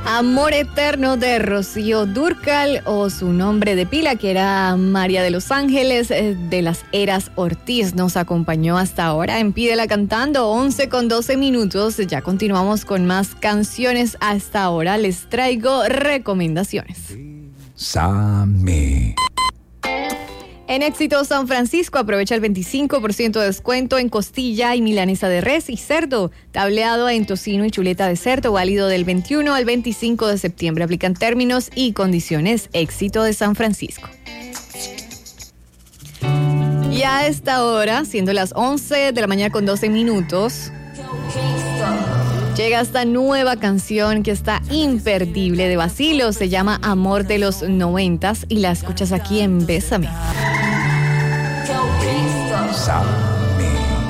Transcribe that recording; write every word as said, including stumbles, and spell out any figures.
Amor Eterno de Rocío Dúrcal, o su nombre de pila, que era María de los Ángeles de las Heras Ortiz, nos acompañó hasta ahora en Pídela Cantando, once con doce minutos. Ya continuamos con más canciones. Hasta ahora les traigo recomendaciones. Same. En Éxito San Francisco aprovecha el veinticinco por ciento de descuento en costilla y milanesa de res y cerdo, tableado en tocino y chuleta de cerdo, válido del veintiuno al veinticinco de septiembre. Aplican términos y condiciones. Éxito de San Francisco. Y a esta hora, siendo las once de la mañana con doce minutos, llega esta nueva canción que está imperdible de Basilio. Se llama Amor de los Noventas y la escuchas aquí en Bésame. Same.